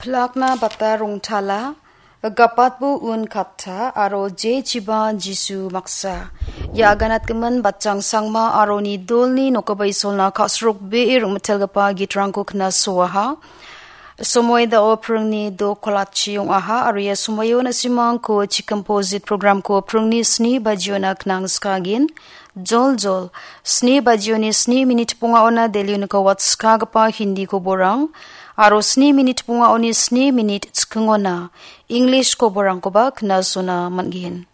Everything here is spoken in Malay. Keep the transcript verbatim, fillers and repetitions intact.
Plakna bata rungthala gapatbu un khatha aro je chiba jisu maksa ya ganat kemen batjang sangma aro ni dolni nokabai solna khasruk be irungmetel gapa gitrangko khna soaha somoy da oprungni do kolachi yung aha aro ya somoyo na simang ko chi composite program ko prungni sni bajiona knang skagin jol jol sni bajioni sni minute punga ona deliun ko watska gapa hindi ko borang aro sni minute punga oni sni minute tskungona English ko borang ko ba khna sona mangin